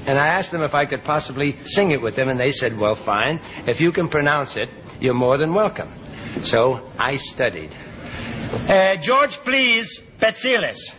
And I asked them if I could possibly sing it with them, and they said, well, fine. If you can pronounce it, you're more than welcome. So I studied. George, please, Betzilis.